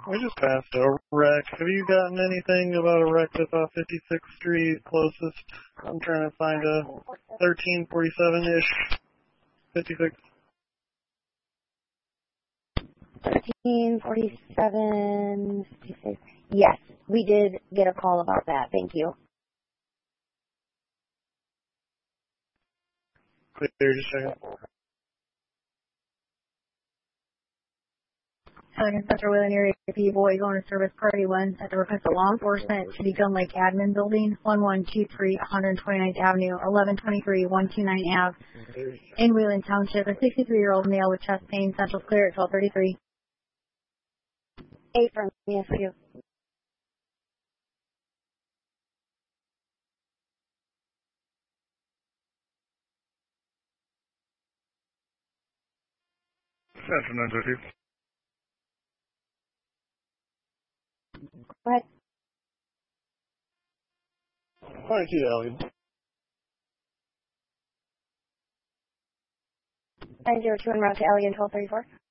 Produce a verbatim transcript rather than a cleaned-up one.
We just passed a wreck. Have you gotten anything about a wreck that's off fifty-sixth Street closest? I'm trying to find a thirteen forty-seven-ish fifty-six. thirteen forty-seven fifty-six. Yes, we did get a call about that. Thank you. Clear, just a second. Elegant Central Wheeling Area P. Boy going to service party one at the request of law enforcement to the Gun Lake Admin Building, one one two three one twenty-ninth Avenue, eleven twenty-three one twenty-nine Avenue, in Wheeling Township. A sixty-three-year-old male with chest pain, Central clear at twelve thirty-three. Eight from yes, for you. Central nine thirty. Go ahead. Fire to you, Elliot. nine zero two en route to Elliot, twelve thirty-four.